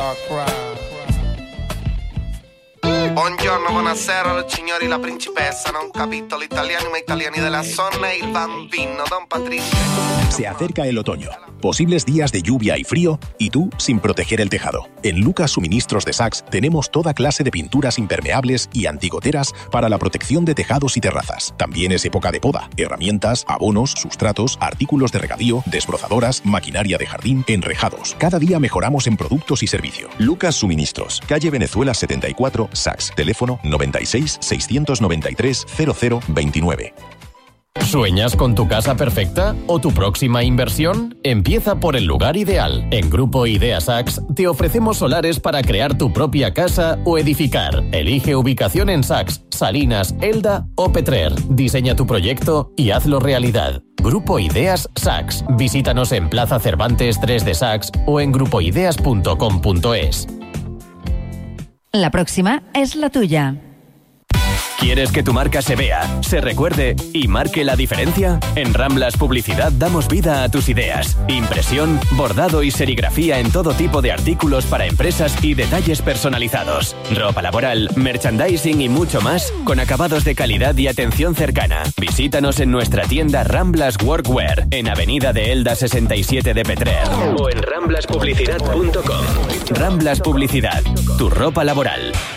Buongiorno, buonasera, signori, la principessa. Non capito l'italiano, ma italiani della zona e il bambino, Don Patricio. Se acerca el otoño, posibles días de lluvia y frío, y tú sin proteger el tejado. En Lucas Suministros de Saks tenemos toda clase de pinturas impermeables y antigoteras para la protección de tejados y terrazas. También es época de poda, herramientas, abonos, sustratos, artículos de regadío, desbrozadoras, maquinaria de jardín, enrejados. Cada día mejoramos en productos y servicio. Lucas Suministros, calle Venezuela 74, Saks. Teléfono 96 693 0029. ¿Sueñas con tu casa perfecta o tu próxima inversión? Empieza por el lugar ideal. En Grupo Idea Saks te ofrecemos solares para crear tu propia casa o edificar. Elige ubicación en Saks, Salinas, Elda o Petrer. Diseña tu proyecto y hazlo realidad. Grupo Ideas Saks. Visítanos en Plaza Cervantes 3 de Saks o en grupoideas.com.es. La próxima es la tuya. ¿Quieres que tu marca se vea, se recuerde y marque la diferencia? En Ramblas Publicidad damos vida a tus ideas. Impresión, bordado y serigrafía en todo tipo de artículos para empresas y detalles personalizados. Ropa laboral, merchandising y mucho más con acabados de calidad y atención cercana. Visítanos en nuestra tienda Ramblas Workwear en Avenida de Elda 67 de Petrer o en ramblaspublicidad.com. Ramblas Publicidad, tu ropa laboral.